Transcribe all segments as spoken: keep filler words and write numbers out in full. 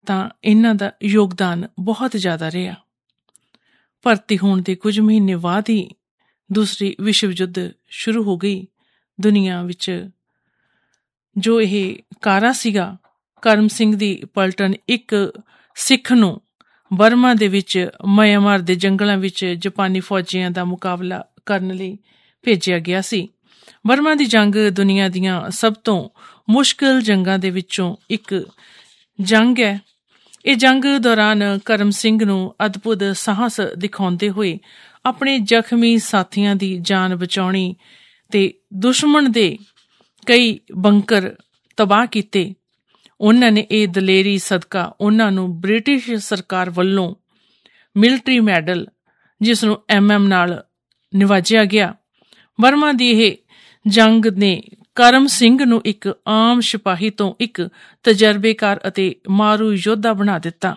ਤਾਂ ਇਹਨਾਂ ਦਾ ਯੋਗਦਾਨ ਬਹੁਤ ਜ਼ਿਆਦਾ ਰਿਹਾ। ਭਰਤੀ ਹੋਣ ਦੇ ਕੁਝ ਮਹੀਨੇ ਬਾਅਦ ਹੀ ਦੂਸਰੀ ਵਿਸ਼ਵ ਯੁੱਧ ਸ਼ੁਰੂ ਹੋ ਗਈ। ਦੁਨੀਆ ਵਿੱਚ ਜੋ ਇਹ ਕਾਰਾ ਸੀਗਾ, ਕਰਮ ਸਿੰਘ ਦੀ ਪਲਟਨ ਇੱਕ ਸਿੱਖ ਨੂੰ ਬਰਮਾ ਦੇ ਵਿੱਚ ਮਿਆਂਮਾਰ ਦੇ ਜੰਗਲਾਂ ਵਿੱਚ ਜਾਪਾਨੀ ਫੌਜੀਆਂ ਦਾ ਮੁਕਾਬਲਾ ਕਰਨ ਲਈ ਭੇਜਿਆ ਗਿਆ ਸੀ। ਬਰਮਾ ਦੀ ਜੰਗ ਦੁਨੀਆ ਦੀਆਂ ਸਭ ਤੋਂ ਮੁਸ਼ਕਿਲ ਜੰਗਾਂ ਦੇ ਵਿੱਚੋਂ ਇੱਕ ਜੰਗ ਹੈ। ਇਹ ਜੰਗ ਦੌਰਾਨ ਕਰਮ ਸਿੰਘ ਨੂੰ ਅਦਭੁਤ ਸਾਹਸ ਦਿਖਾਉਂਦੇ ਹੋਏ ਆਪਣੇ ਜ਼ਖਮੀ ਸਾਥੀਆਂ ਦੀ ਜਾਨ ਬਚਾਉਣੀ ਤੇ ਦੁਸ਼ਮਣ ਦੇ ਕਈ ਬੰਕਰ ਤਬਾਹ ਕੀਤੇ। ਉਹਨਾਂ ਨੇ ਇਹ ਦਲੇਰੀ ਸਦਕਾ ਉਹਨਾਂ ਨੂੰ ਬ੍ਰਿਟਿਸ਼ ਸਰਕਾਰ ਵੱਲੋਂ ਮਿਲਟਰੀ ਮੈਡਲ, ਜਿਸ ਨੂੰ ਐਮ ਐਮ ਨਾਲ ਨਿਵਾਜਿਆ ਗਿਆ। ਬਰਮਾ ਦੀ ਇਹ ਜੰਗ ਨੇ ਕਰਮ ਸਿੰਘ ਨੂੰ ਇੱਕ ਆਮ ਸਿਪਾਹੀ ਤੋਂ ਇੱਕ ਤਜਰਬੇਕਾਰ ਅਤੇ ਮਾਰੂ ਯੋਧਾ ਬਣਾ ਦਿੱਤਾ।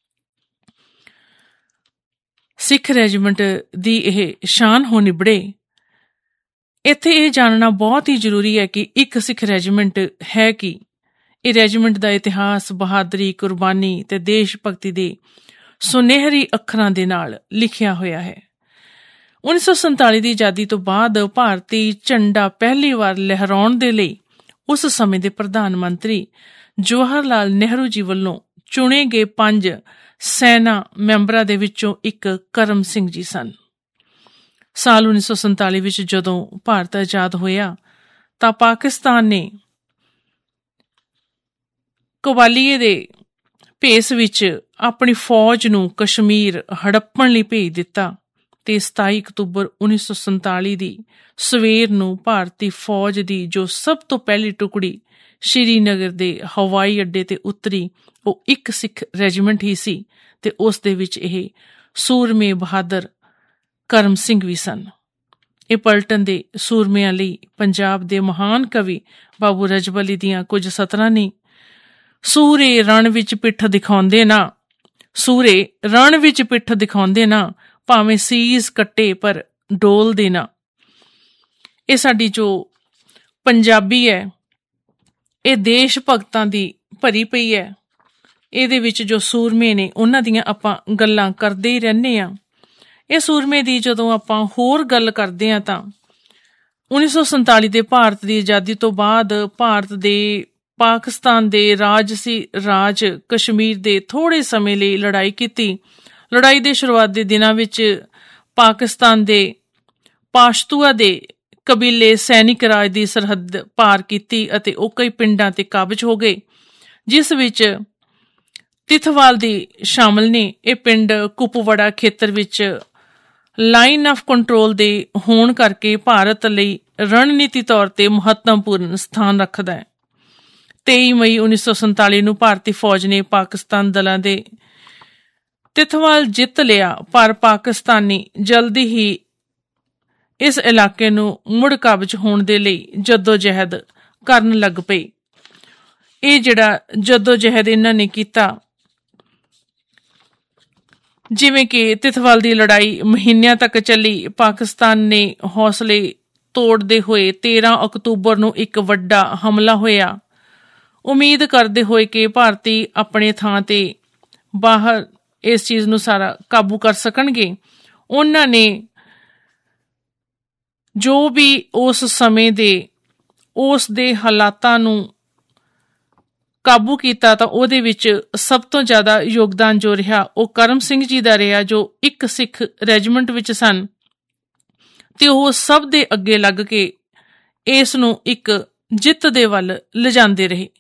ਸਿੱਖ ਰੈਜੀਮੈਂਟ ਦੀ ਇਹ ਸ਼ਾਨ ਹੋ ਨਿਬੜੇ। ਇੱਥੇ ਇਹ ਜਾਣਨਾ ਬਹੁਤ ਹੀ ਜ਼ਰੂਰੀ ਹੈ ਕਿ ਇੱਕ ਸਿੱਖ ਰੈਜੀਮੈਂਟ ਹੈ ਕੀ। ਇਹ ਰੈਜੀਮੈਂਟ ਦਾ ਇਤਿਹਾਸ ਬਹਾਦਰੀ, ਕੁਰਬਾਨੀ ਤੇ ਦੇਸ਼ ਭਗਤੀ ਦੇ ਸੁਨਹਿਰੀ ਅੱਖਰਾਂ ਦੇ ਨਾਲ ਲਿਖਿਆ ਹੋਇਆ ਹੈ। ਉੱਨੀ ਸੌ ਸੰਤਾਲੀ ਦੀ ਆਜ਼ਾਦੀ ਤੋਂ ਬਾਅਦ ਭਾਰਤੀ ਝੰਡਾ ਪਹਿਲੀ ਵਾਰ ਲਹਿਰਾਉਣ ਦੇ ਲਈ ਉਸ ਸਮੇਂ ਦੇ ਪ੍ਰਧਾਨ ਮੰਤਰੀ ਜਵਾਹਰ ਲਾਲ ਨਹਿਰੂ ਜੀ ਵੱਲੋਂ ਚੁਣੇ ਗਏ ਪੰਜ ਸੈਨਾ ਮੈਂਬਰਾਂ ਦੇ ਵਿੱਚੋਂ ਇੱਕ ਕਰਮ ਸਿੰਘ ਜੀ ਸਨ। ਸਾਲ ਉੱਨੀ ਸੌ ਸੰਤਾਲੀ ਵਿੱਚ ਜਦੋਂ ਭਾਰਤ ਆਜ਼ਾਦ ਹੋਇਆ ਤਾਂ ਪਾਕਿਸਤਾਨ ਨੇ ਕਵਾਲੀਏ ਦੇ ਭੇਸ ਵਿੱਚ ਆਪਣੀ ਫੌਜ ਨੂੰ ਕਸ਼ਮੀਰ ਹੜੱਪਣ ਲਈ ਭੇਜ ਦਿੱਤਾ ਤੇ ਸਤਾਈ ਅਕਤੂਬਰ ਉੱਨੀ ਸੌ ਸੰਤਾਲੀ ਦੀ ਸਵੇਰ ਨੂੰ ਭਾਰਤੀ ਫੌਜ ਦੀ ਜੋ ਸਭ ਤੋਂ ਪਹਿਲੀ ਟੁਕੜੀ ਸ਼੍ਰੀਨਗਰ ਦੇ ਹਵਾਈ ਅੱਡੇ ਤੇ ਉਤਰੀ, ਉਹ ਇੱਕ ਸਿੱਖ ਰੈਜੀਮੈਂਟ ਹੀ ਸੀ ਤੇ ਉਸ ਦੇ ਵਿੱਚ ਇਹ ਸੂਰਮੇ ਬਹਾਦਰ ਕਰਮ ਸਿੰਘ ਵੀ ਸਨ। ਇਹ ਪਲਟਨ ਦੇ ਸੂਰਮਿਆਂ ਲਈ ਪੰਜਾਬ ਦੇ ਮਹਾਨ ਕਵੀ ਬਾਬੂ ਰਜਬਲੀ ਦੀਆਂ ਕੁਝ ਸਤਰਾਂ ਨੇ। ਸੂਰੇ ਰਣ ਵਿੱਚ ਪਿੱਠ ਦਿਖਾਉਂਦੇ ਨਾ, ਸੂਰੇ ਰਣ ਵਿੱਚ ਪਿੱਠ ਦਿਖਾਉਂਦੇ ਨਾ, ਭਾਵੇਂ ਸੀਸ ਕੱਟੇ ਪਰ ਡੋਲਦੇ ਨਾ। ਇਹ ਸਾਡੀ ਜੋ ਪੰਜਾਬੀ ਹੈ, ਇਹ ਦੇਸ਼ ਭਗਤਾਂ ਦੀ ਭਰੀ ਪਈ ਹੈ। ਇਹਦੇ ਵਿੱਚ ਜੋ ਸੂਰਮੇ ਨੇ ਉਹਨਾਂ ਦੀਆਂ ਆਪਾਂ ਗੱਲਾਂ ਕਰਦੇ ਹੀ ਰਹਿੰਦੇ ਹਾਂ। ਇਹ ਸੂਰਮੇ ਦੀ ਜਦੋਂ ਆਪਾਂ ਹੋਰ ਗੱਲ ਕਰਦੇ ਹਾਂ ਤਾਂ ਉੱਨੀ ਸੌ ਸੰਤਾਲੀ ਦੇ ਭਾਰਤ ਦੀ ਆਜ਼ਾਦੀ ਤੋਂ ਬਾਅਦ ਭਾਰਤ ਦੇ ਪਾਕਿਸਤਾਨ ਦੇ ਰਾਜ ਸੀ ਰਾਜ ਕਸ਼ਮੀਰ ਦੇ ਥੋੜ੍ਹੇ ਸਮੇਂ ਲਈ ਲੜਾਈ ਕੀਤੀ। ਲੜਾਈ ਦੇ ਸ਼ੁਰੂਆਤ ਦੇ ਦਿਨਾਂ ਵਿੱਚ ਪਾਕਿਸਤਾਨ ਦੇ ਪਾਸ਼ਤੂਆ ਦੇ ਕਬੀਲੇ ਸੈਨਿਕ ਰਾਜ ਦੀ ਸਰਹੱਦ ਪਾਰ ਕੀਤੀ ਅਤੇ ਉਹ ਕਈ ਪਿੰਡਾਂ ਤੇ ਕਾਬਜ ਹੋ ਗਏ, ਜਿਸ ਵਿੱਚ ਤਿਥਵਾਲ ਦੀ ਸ਼ਾਮਲ ਨੇ। ਇਹ ਪਿੰਡ ਕੁਪਵਾੜਾ ਖੇਤਰ ਵਿੱਚ ਲਾਈਨ ਆਫ ਕੰਟਰੋਲ ਦੇ ਹੋਣ ਕਰਕੇ ਭਾਰਤ ਲਈ ਰਣਨੀਤੀ ਤੌਰ ਤੇ ਮਹੱਤਵਪੂਰਨ ਸਥਾਨ ਰੱਖਦਾ ਹੈ। ਤੇਈ ਮਈ ਉੱਨੀ ਸੌ ਸੰਤਾਲੀ ਨੂੰ ਭਾਰਤੀ ਫੌਜ ਨੇ ਪਾਕਿਸਤਾਨ ਦਲਾਂ ਦੇ ਤਿਥਵਾਲ ਜਿੱਤ ਲਿਆ, ਪਰ ਪਾਕਿਸਤਾਨੀ ਜਲਦੀ ਹੀ ਇਸ ਇਲਾਕੇ ਨੂੰ ਮੁੜ ਕਬਜ਼ ਹੋਣ ਦੇ ਲਈ ਜੱਦੋ-ਜਹਿਦ ਕਰਨ ਲੱਗ ਪਏ। ਇਹ ਜਿਹੜਾ ਜੱਦੋ-ਜਹਿਦ ਇਹਨਾਂ ਨੇ ਕੀਤਾ, ਜਿਵੇਂ ਕਿ ਤਿਥਵਾਲ ਦੀ ਲੜਾਈ ਮਹੀਨਿਆਂ ਤੱਕ ਚੱਲੀ, ਪਾਕਿਸਤਾਨ ਨੇ ਹੌਸਲੇ ਤੋੜਦੇ ਹੋਏ ਤੇਰਾਂ ਅਕਤੂਬਰ ਨੂੰ ਇੱਕ ਵੱਡਾ ਹਮਲਾ ਹੋਇਆ। ਉਮੀਦ ਕਰਦੇ ਹੋਏ ਕਿ ਭਾਰਤੀ ਆਪਣੇ ਥਾਂ ਤੇ ਬਾਹਰ ਇਸ ਚੀਜ਼ ਨੂੰ ਸਾਰਾ ਕਾਬੂ ਕਰ ਸਕਣਗੇ, ਉਹਨਾਂ ਨੇ ਜੋ ਵੀ ਉਸ ਸਮੇਂ ਦੇ ਉਸ ਦੇ ਹਾਲਾਤਾਂ ਨੂੰ ਕਾਬੂ ਕੀਤਾ ਤਾਂ ਉਹਦੇ ਵਿੱਚ ਸਭ ਤੋਂ ਜ਼ਿਆਦਾ ਯੋਗਦਾਨ ਜੋ ਰਿਹਾ ਉਹ ਕਰਮ ਸਿੰਘ ਜੀ ਦਾ ਰਿਹਾ, ਜੋ ਇੱਕ ਸਿੱਖ ਰੈਜੀਮੈਂਟ ਵਿੱਚ ਸਨ ਤੇ ਉਹ ਸਭ ਦੇ ਅੱਗੇ ਲੱਗ ਕੇ ਇਸ ਨੂੰ ਇੱਕ ਜਿੱਤ ਦੇ ਵੱਲ ਲਿਜਾਂਦੇ ਰਹੇ।